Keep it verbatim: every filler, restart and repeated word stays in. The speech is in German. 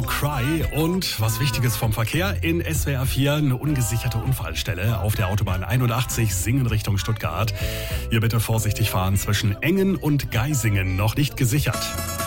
Don't Cry und was Wichtiges vom Verkehr in S W R vier, eine ungesicherte Unfallstelle auf der Autobahn einundachtzig Singen Richtung Stuttgart. Hier bitte vorsichtig fahren zwischen Engen und Geisingen, noch nicht gesichert.